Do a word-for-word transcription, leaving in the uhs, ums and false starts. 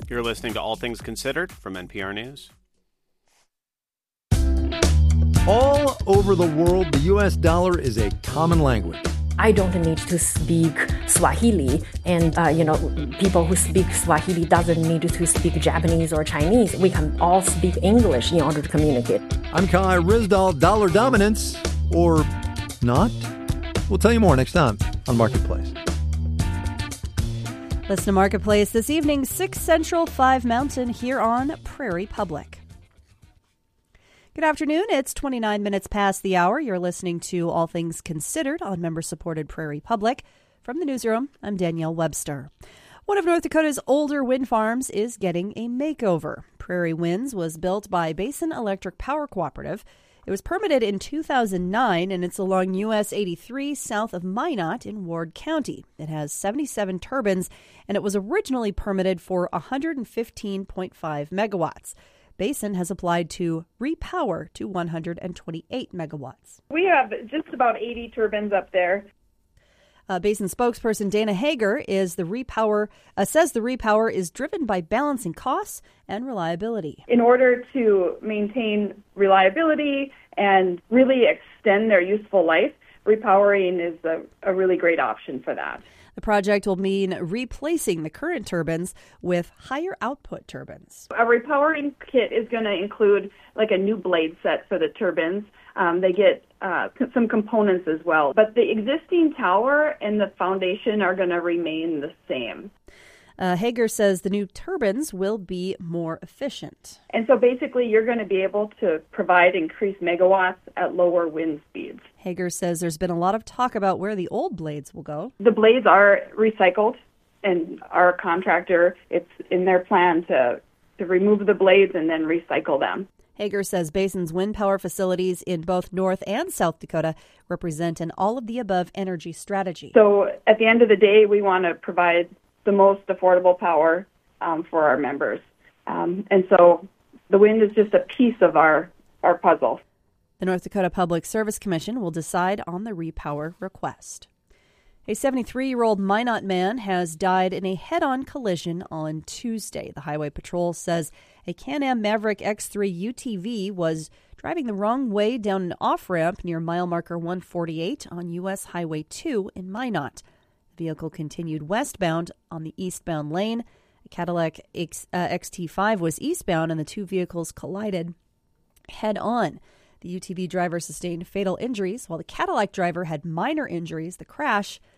You're listening to All Things Considered from N P R News. All over the world, the U S dollar is a common language. I don't need to speak Swahili, and uh, you know, people who speak Swahili doesn't need to speak Japanese or Chinese. We can all speak English in order to communicate. I'm Kai Ryssdal. Dollar dominance, or not? We'll tell you more next time on Marketplace. Listen to Marketplace this evening, six Central, five Mountain, here on Prairie Public. Good afternoon. It's twenty-nine minutes past the hour. You're listening to All Things Considered on member-supported Prairie Public. From the newsroom, I'm Danielle Webster. One of North Dakota's older wind farms is getting a makeover. Prairie Winds was built by Basin Electric Power Cooperative. It was permitted in two thousand nine, and it's along U S eighty-three south of Minot in Ward County. It has seventy-seven turbines, and it was originally permitted for one hundred fifteen point five megawatts. Basin has applied to repower to one hundred twenty-eight megawatts. We have just about eighty turbines up there. Uh, Basin spokesperson Dana Hager is the repower uh, says the repower is driven by balancing costs and reliability. In order to maintain reliability and really extend their useful life, repowering is a, a really great option for that. The project will mean replacing the current turbines with higher output turbines. A repowering kit is going to include like a new blade set for the turbines. Um, they get uh, some components as well. But the existing tower and the foundation are going to remain the same. Uh, Hager says the new turbines will be more efficient. And so basically you're going to be able to provide increased megawatts at lower wind speeds. Hager says there's been a lot of talk about where the old blades will go. The blades are recycled, and our contractor, it's in their plan to, to remove the blades and then recycle them. Hager says Basin's wind power facilities in both North and South Dakota represent an all-of-the-above energy strategy. So at the end of the day, we want to provide the most affordable power um, for our members. Um, and so the wind is just a piece of our, our puzzle. The North Dakota Public Service Commission will decide on the repower request. A seventy-three-year-old Minot man has died in a head-on collision on Tuesday. The Highway Patrol says a Can-Am Maverick X three U T V was driving the wrong way down an off-ramp near mile marker one forty-eight on U S Highway two in Minot. The vehicle continued westbound on the eastbound lane. A Cadillac X, uh, X T five was eastbound, and the two vehicles collided head-on. The U T V driver sustained fatal injuries, while the Cadillac driver had minor injuries. The crash